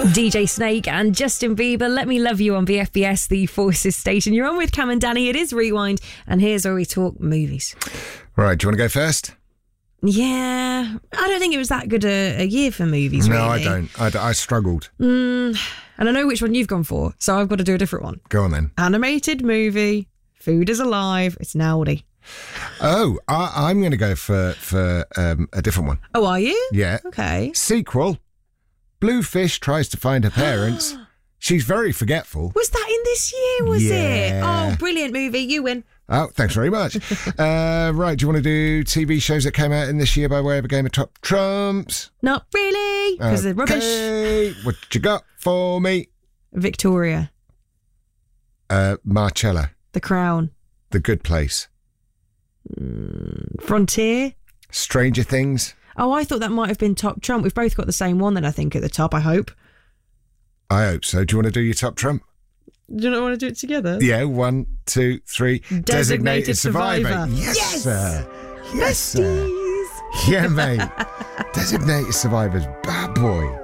DJ Snake and Justin Bieber, Let Me Love You on BFBS, the Forces station. You're on with Cam and Danny. It is Rewind, and here's where we talk movies. Right, do you want to go first? Yeah, I don't think it was that good a year for movies, No, really. I don't. I struggled. And I know which one you've gone for, so I've got to do a different one. Go on then. Animated movie, Food is Alive, it's an Aldi. Oh, I'm going to go for a different one. Oh, are you? Yeah. Okay. Sequel. Bluefish tries to find her parents. She's very forgetful. Was that in this year, was it? Yeah. Oh, brilliant movie. You win. Oh, thanks very much. Right, do you want to do TV shows that came out in this year by way of a game of Top Trumps? Not really, because they're rubbish. Okay, what you got for me? Victoria. Marcella. The Crown. The Good Place. Frontier. Stranger Things. Oh, I thought that might have been Top Trump. We've both got the same one then, I think, at the top, I hope. I hope so. Do you want to do your Top Trump? Do you not want to do it together? Yeah, 1, 2, 3. Designated Survivor. Yes, sir. Yes, sir. Besties. Yeah, mate. Designated Survivor's bad boy.